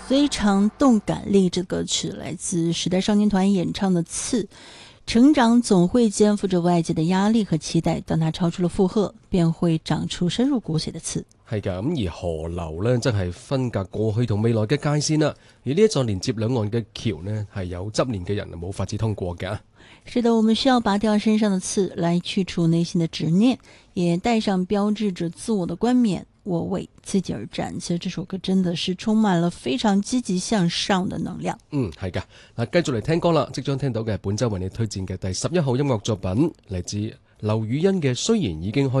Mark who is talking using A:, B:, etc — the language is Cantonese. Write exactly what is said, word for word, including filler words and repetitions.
A: 非常动感励志的歌曲，来自时代少年团演唱的《刺》。成長總會肩負着外界的壓力和期待，當它超出了負荷，便會長出深入骨髓的刺。
B: 係㗎，咁而河流呢，則係分隔過去同未來嘅界線啦。而呢一座連接兩岸嘅橋呢，係有執念嘅人冇法子通過嘅。
A: 是的，我們需要拔掉身上的刺，來去除內心的執念，也帶上標誌着自我的冠冕。我為自己而戰，其實這首歌真的是充滿了非常積極向上的能量。
B: 嗯，係㗎。嗱，繼續嚟聽歌啦，即將聽到嘅係本周為你推薦嘅第十一號音樂作品，嚟自劉雨欣嘅《雖然已經開